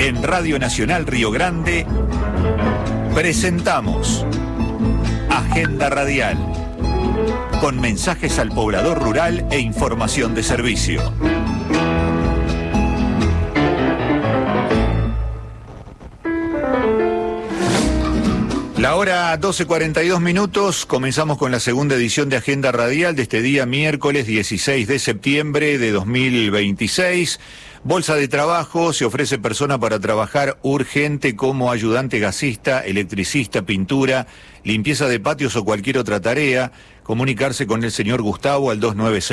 En Radio Nacional Río Grande presentamos Agenda Radial, con mensajes al poblador rural e información de servicio. La hora 12:42 minutos, comenzamos con la segunda edición de Agenda Radial de este día miércoles 16 de septiembre de 2026. Bolsa de trabajo, se ofrece persona para trabajar urgente como ayudante gasista, electricista, pintura, limpieza de patios o cualquier otra tarea. Comunicarse con el señor Gustavo al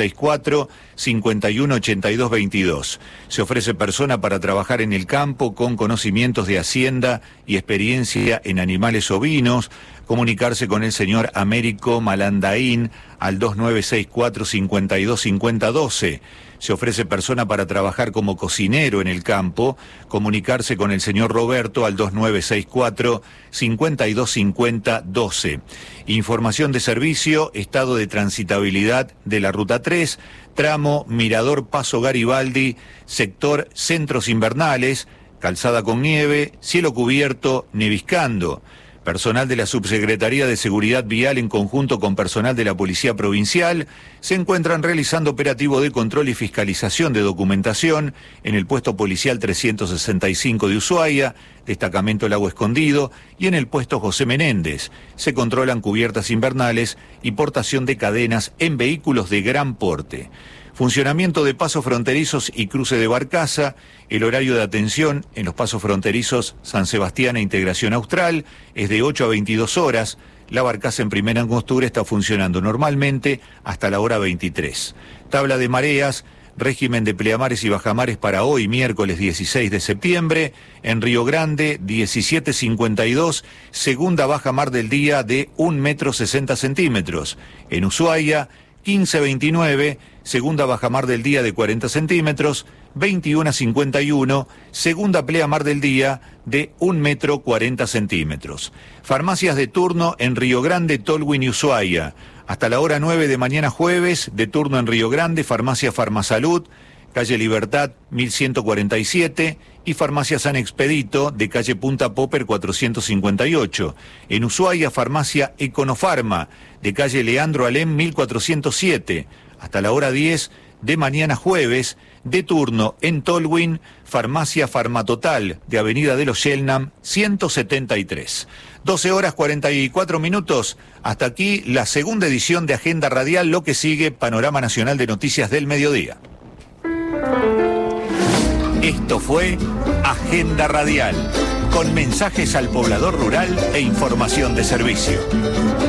2964-518222. Se ofrece persona para trabajar en el campo con conocimientos de hacienda y experiencia en animales ovinos. Comunicarse con el señor Américo Malandaín al 2964-525012. Se ofrece persona para trabajar como cocinero en el campo. Comunicarse con el señor Roberto al 2964-525012. Información de servicio, estado de transitabilidad de la Ruta 3, tramo Mirador Paso Garibaldi, sector Centros Invernales, calzada con nieve, cielo cubierto, neviscando. Personal de la Subsecretaría de Seguridad Vial en conjunto con personal de la Policía Provincial se encuentran realizando operativo de control y fiscalización de documentación en el puesto policial 365 de Ushuaia, destacamento Lago Escondido, y en el puesto José Menéndez. Se controlan cubiertas invernales y portación de cadenas en vehículos de gran porte. Funcionamiento de pasos fronterizos y cruce de Barcaza. El horario de atención en los pasos fronterizos San Sebastián e Integración Austral es de 8 a 22 horas. La Barcaza en Primera Angostura está funcionando normalmente hasta la hora 23. Tabla de mareas, régimen de pleamares y bajamares para hoy, miércoles 16 de septiembre. En Río Grande, 17:52, segunda bajamar del día de 1,60 m. En Ushuaia, 15:29, segunda bajamar del día de 40 centímetros, 21:51, segunda pleamar del día de 1,40 m. Farmacias de turno en Río Grande, Tolwyn y Ushuaia. Hasta la hora 9 de mañana jueves, de turno en Río Grande, Farmacia Farmasalud, calle Libertad 1147, y Farmacia San Expedito, de calle Punta Popper 458. En Ushuaia, Farmacia Econofarma, de calle Leandro Alem 1407. Hasta la hora 10 de mañana jueves, de turno en Tolwyn, Farmacia Farmatotal, de Avenida de los Shelnam 173. 12 horas 44 minutos. Hasta aquí la segunda edición de Agenda Radial. Lo que sigue, Panorama Nacional de Noticias del Mediodía. Esto fue Agenda Radial, con mensajes al poblador rural e información de servicio.